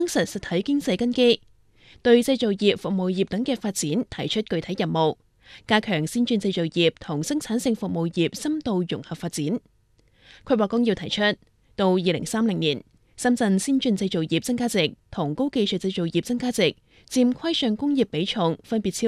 實實體經濟根基，對製造業、服務業等嘅發展提出具體任務，加強先進製造業同生產性服務業深度融合發展。規劃綱要提出，到2030年，深圳先進製造業增加值同高技術製造業增加值佔規上工業比重分別超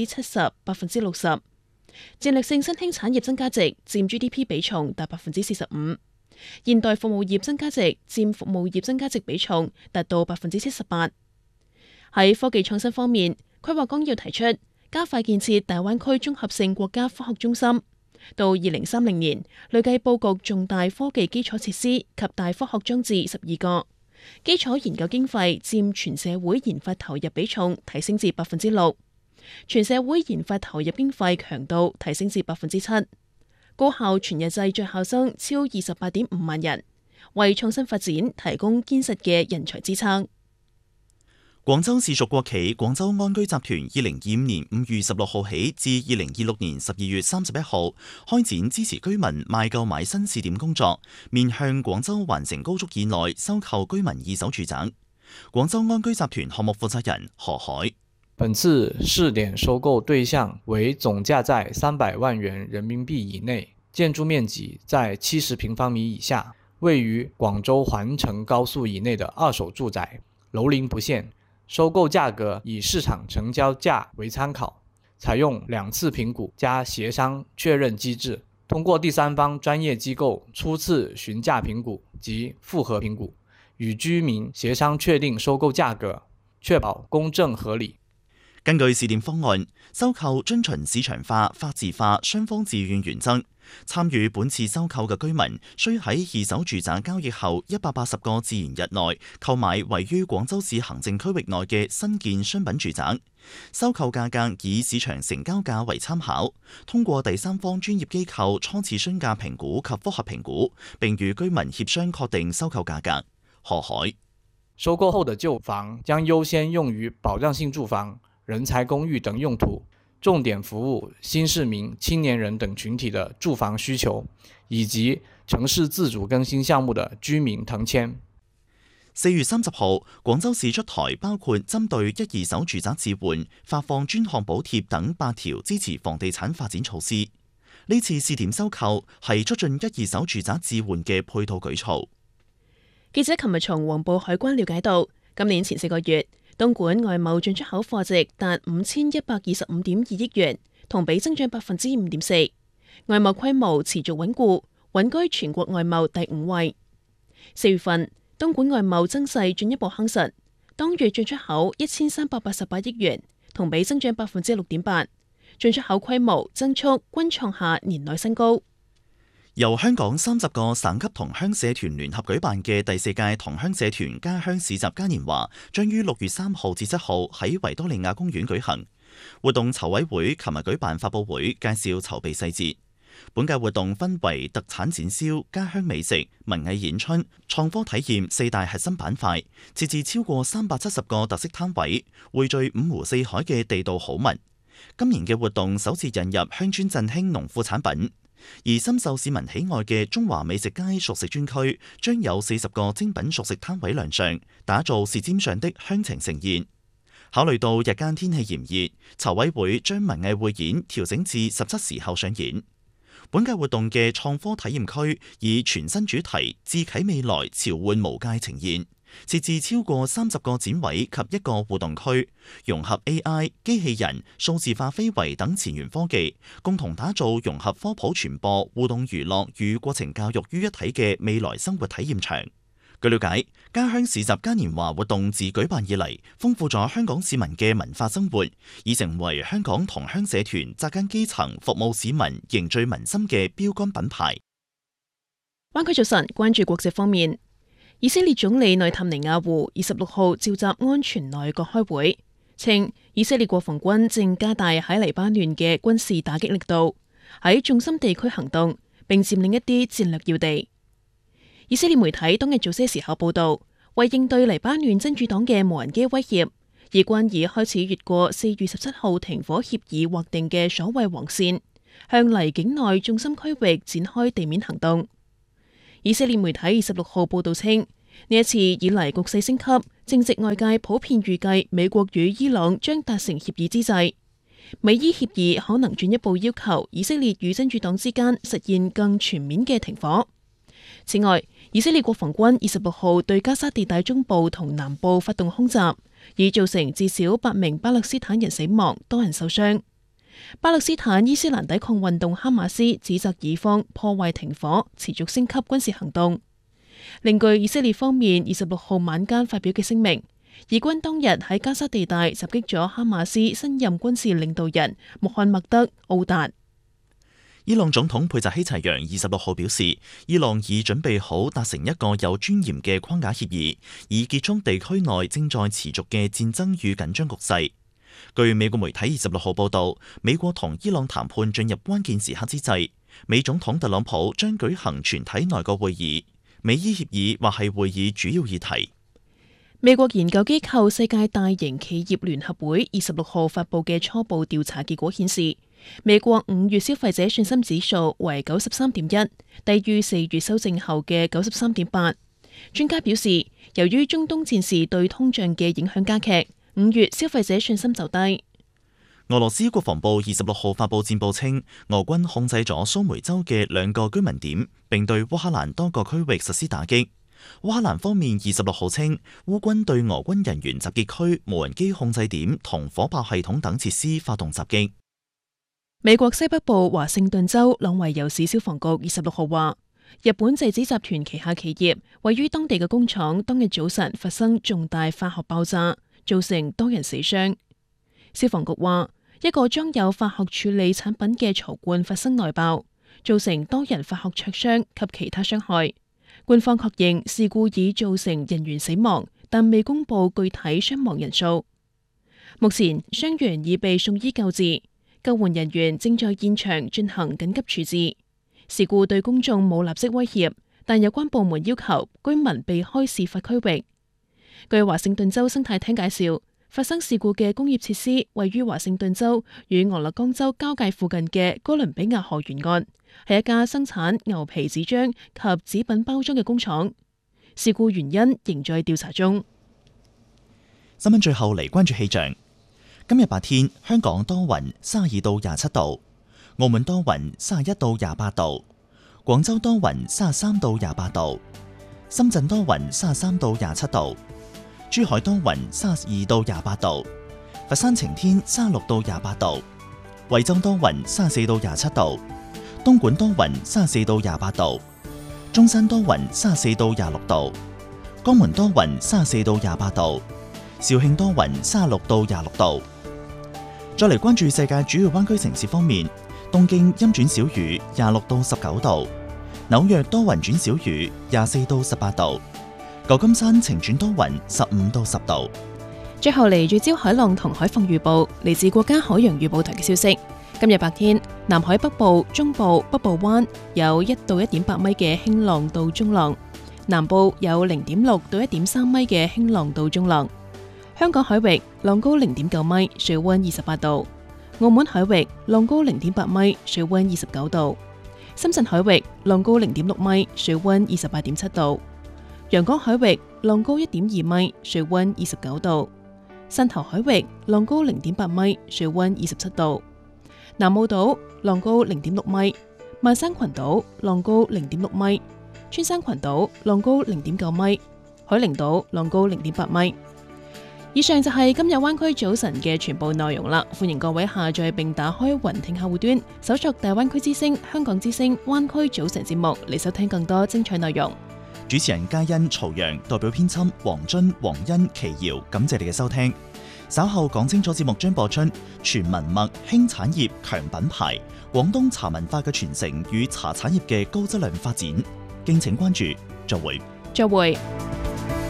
70%、60%，戰略性新興產業增加值佔 GDP 比重達45%，現代服務業增加值佔服務業增加值比重達到78%。喺科技創新方面，規劃綱要提出加快建設大灣區綜合性國家科學中心，到2030年累計佈局重大科技基礎設施及大科學裝置12個，基礎研究經費佔全社會研發投入比重提升至6%，全社會研發投入經費強度提升至7%，高校全日制在校生超28.5萬人，為創新發展提供堅實嘅人才支撐。 廣州市屬國企廣州安居集團2025年5月16號起至2026年12月31號開展支持居民賣購買新試點工作，面向廣州環城高速以內收購居民二手住宅。廣州安居集團項目負責人何海： 本次試點收購對象為總價在300萬元人民幣以內，建築面積在70平方米以下，位於廣州環城高速以內的二手住宅，樓齡不限。收購價格以市場成交價為參考，採用2次評估加協商確認機制，通過第三方專業機構初次詢價評估及複核評估，與居民協商確定收購價格，確保公正合理。 根據試點方案，收購遵循市場化、法治化、雙方自願原則。參與本次收購嘅居民需喺二手住宅交易後180個自然日內購買位於廣州市行政區域內嘅新建商品住宅。收購價格以市場成交價為參考，通過第三方專業機構初次詢價評估及複核評估，並與居民協商確定收購價格。何海： 收購後的舊房將優先用於保障性住房、人才公寓等用途，重點服務新市民、青年人等群體的住房需求，以及城市自主更新項目的居民騰遷。 4月30號，廣州市出台包括針對一二手住宅置換、發放專項補貼等8條支持房地產發展措施。呢次試點收購係促進一二手住宅置換嘅配套舉措。 記者琴日從黃埔海關了解到，今年前4個月，東莞外貿進出口貨值達5125.2億元，同比增長5.4%，外貿規模持續穩固，穩居全國外貿第5位。4月份，東莞外貿增勢進一步夯實，當月進出口1388億元，同比增長6.8%，進出口規模增速均創下年內新高。 由香港30個省級同鄉社團聯合舉辦嘅第4屆同鄉社團家鄉市集嘉年華，將於6月3號至7號喺維多利亞公園舉行。活動籌委會琴日舉辦發佈會，介紹籌備細節。本屆活動分為特產展銷、家鄉美食、文藝演出、創科體驗4大核心板塊，設置超過370個特色攤位，匯聚5湖4海嘅地道好物。今年嘅活動首次引入鄉村振興農副產品。而深受市民喜愛嘅中華美食街熟食專區將有40個精品熟食攤位亮相，打造舌尖上的鄉情盛宴。考慮到日間天氣炎熱，籌委會將文藝匯演調整至17時後上演。本屆活動嘅創科體驗區以全新主題智啟未來召喚無界呈現，設置超過30個展位及1個互動區，融合 AI、機器人、數字化非遺等前沿科技，共同打造融合科普傳播、互動娛樂與過程教育於一體嘅未來生活體驗場。據了解，家鄉市集嘉年華活動自舉辦以嚟，豐富咗香港市民嘅文化生活，已成為香港同鄉社團扎根基層、服務市民、凝聚民心嘅標杆品牌。 灣區早晨，關注國際方面。以色列總理內塔尼亞胡26號召集安全內閣開會，稱以色列國防軍正加大喺黎巴嫩嘅軍事打擊力度，喺重心地區行動，並佔領一啲戰略要地。以色列媒體當日早些時候報道，為應對黎巴嫩真主黨嘅無人機威脅，以軍已開始越過4月17號停火協議劃定嘅所謂黃線，向黎境內重心區域展開地面行動。以色列媒體26號報道稱，呢一次以嚟局勢升級， 正值外界普遍預計美國與伊朗將達成協議之際，美伊協議可能進一步要求以色列與真主黨之間實現更全面嘅停火。此外，以色列國防軍26號對加沙地帶中部同南部發動空襲，已造成至少8名巴勒斯坦人死亡，多人受傷。巴勒斯坦伊斯蘭抵抗運動哈馬斯指責以方破壞停火，持續升級軍事行動。另據以色列方面26號晚間發表嘅聲明，以軍當日喺加沙地帶襲擊咗哈馬斯新任軍事領導人穆罕默德·奧達。 伊朗總統佩澤希齊揚26號表示，伊朗已準備好達成一個有尊嚴嘅框架協議，以結束地區內正在持續嘅戰爭與緊張局勢。據美國媒體26號報道，美國同伊朗談判進入關鍵時刻之際，美總統特朗普將舉行全體內閣會議，美伊協議或係會議主要議題。 美國研究機構世界大型企業聯合會26號發佈嘅初步調查結果顯示，美國5月消費者信心指數為93.1，低於4月修正後嘅93.8。專家表示，由於中東戰事對通脹嘅影響加劇，5月消費者信心就低。 俄羅斯國防部26號發佈戰報稱，俄軍控制咗蘇梅州嘅2個居民點，並對烏克蘭多個區域實施打擊。烏克蘭方面26號稱，烏軍對俄軍人員集結區、無人機控制點同火炮系統等設施發動襲擊。 美國西北部華盛頓州朗維尤市消防局26號話，日本製紙集團旗下企業位於當地嘅工廠當日早晨發生重大化學爆炸，造成多人死傷。消防局話，一個裝有化學處理產品嘅槽罐發生內爆，造成多人化學灼傷及其他傷害。官方確認事故已造成人員死亡，但未公布具體傷亡人數。目前傷員已被送醫救治，救援人員正在現場進行緊急處置。事故對公眾冇立即威脅，但有關部門要求居民避開事發區域。據華盛頓州生態廳介紹，發生事故嘅工業設施位於華盛頓州與俄勒岡州交界附近嘅哥倫比亞河沿岸，係一家生產牛皮紙張及紙品包裝嘅工廠。事故原因仍在調查中。 新聞最後嚟關注氣象。今日白天，香港多雲，32到27度；澳門多雲，31到28度；廣州多雲，33到28度；深圳多雲，33到27度；珠海多雲，32到28度；佛山晴天，36到28度；惠州多雲，34到27度；東莞多雲，34到28度；中山多雲，34到26度；江門多雲，34到28度；肇慶多雲，36到26度。再嚟關注世界主要灣區城市方面，東京陰轉小雨，26到19度；紐約多雲轉小雨，24到18度；舊金山晴轉多雲，15到10度。 最後嚟聚焦海浪同海況預報，嚟自國家海洋預報台嘅消息。今日白天，南海北部、中部、北部灣有1到1.8米嘅輕浪到中浪，南部有0.6到1.3米嘅輕浪到中浪。香港海域浪高0.9米，水溫28度；澳門海域浪高0.8米，水溫29度；深圳海域浪高0.6米，水溫28.7度；陽江海域浪高1.2米，水溫29度；汕頭海域浪高0.8米，水溫27度；南澳島浪高0.6米，萬山群島浪高0.6米，穿山群島浪高0.9米，海陵島浪高0.8米。以上就係今日灣區早晨嘅全部內容啦，歡迎各位下載並打開雲聽客戶端，搜索大灣區之聲、香港之聲灣區早晨節目嚟收聽更多精彩內容。 主持人嘉欣、曹陽，代表編輯黃津、黃欣、奇瑤，感謝你嘅收聽。稍後講清楚節目將播出全文脈輕產業強品牌，廣東茶文化嘅傳承與茶產業嘅高質量發展，敬請關注。再會。